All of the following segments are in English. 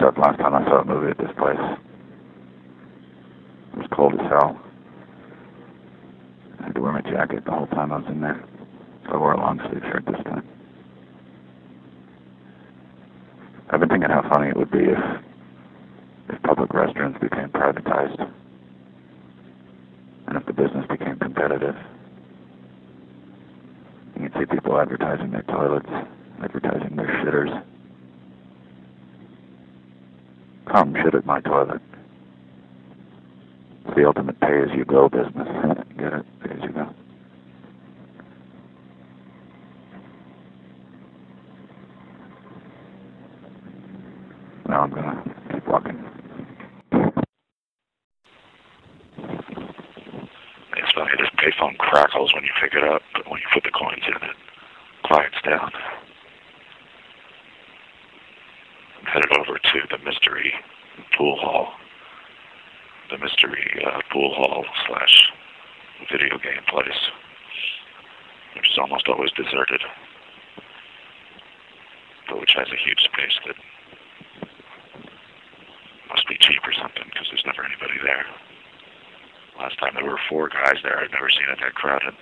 up last time I saw a movie at this place. It was cold as hell. I had to wear my jacket the whole time I was in there. So I wore a long sleeve shirt this time. I've been thinking how funny it would be if public restrooms became privatized and if the business became competitive. You can see people advertising their toilets, advertising their shitters. Come shit at my toilet. It's the ultimate pay-as-you-go business. Get it? Pay-as-you-go. Now I'm gonna keep walking. It's funny, this payphone crackles when you pick it up, but when you put the coins in, it quiets down. I'm headed over to the mystery pool hall. The mystery pool hall / video game place, which is almost always deserted, but which has a huge space that must be cheap or something, because there's never anybody there. Last time there were 4 guys there. I'd never seen it that crowded.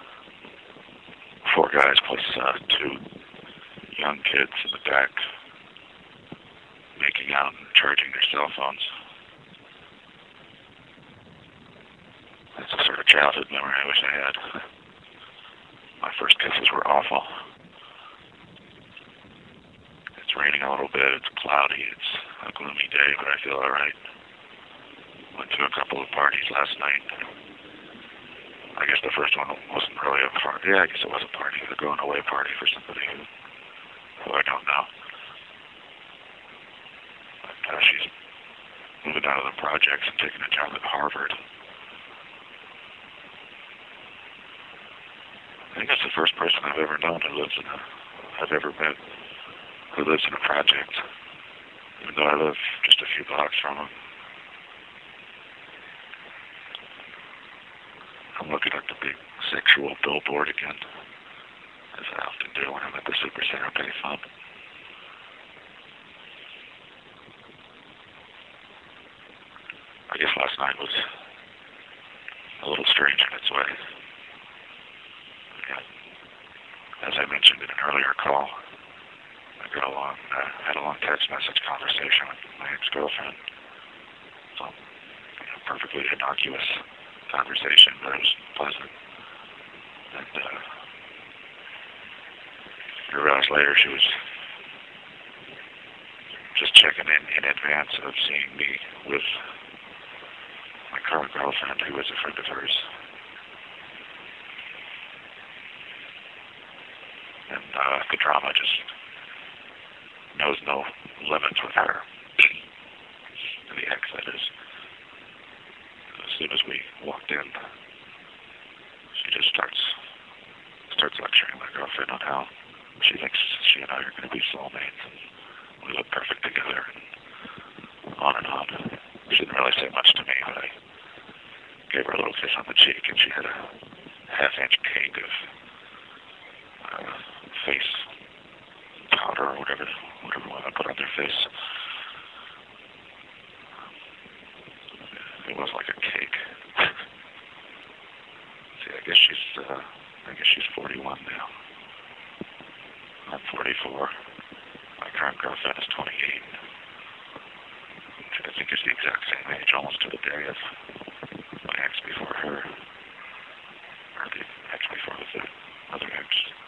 4 guys plus 2 young kids in the back making out and charging their cell phones. That's a sort of childhood memory I wish I had. My first kisses were awful. It's raining a little bit, it's cloudy, it's a gloomy day, but I feel alright. Went to a couple of parties last night. I guess the first one wasn't really a party. Yeah, I guess it was a party. A going away party for somebody who I don't know. But she's moving out of the projects and taking a job at Harvard. I think that's the first person I've ever known I've ever met who lives in a project, even though I live just a few blocks from him. I'm looking at the big sexual billboard again, as I often do when I'm at the Supercenter payphone. I guess last night was a little strange in its way. As I mentioned in an earlier call, I had a long text message conversation with my ex-girlfriend. So, perfectly innocuous conversation, but it was pleasant. And I realized later she was just checking in advance of seeing me with my current girlfriend, who was a friend of hers. And the drama just knows no limits with her. The ex, that is. As soon as we walked in, she just starts lecturing my girlfriend on how she thinks she and I are going to be soulmates, and we look perfect together, and on and on. She didn't really say much to me, but I gave her a little kiss on the cheek, and she had a half-inch cake of face powder or whatever women put on their face. It was like a cake. See, I guess she's 41 now. I'm 44. My current girlfriend is 28. Which I think is the exact same age, almost to the day of my ex before her, or the ex before the other ex.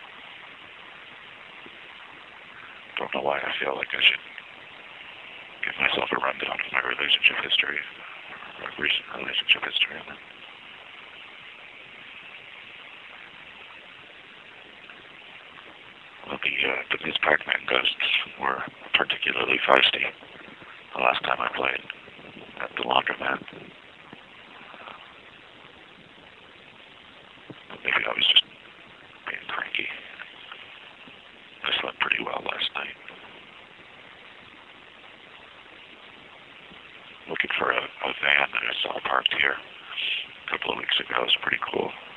Don't know why I feel like I should give myself a rundown of my relationship history, my recent relationship history. Well, the Ms. Pac-Man ghosts were particularly feisty the last time I played at the laundromat. But maybe I was just being cranky. I slept pretty well last night. Looking for a van that I saw parked here a couple of weeks ago. It was pretty cool.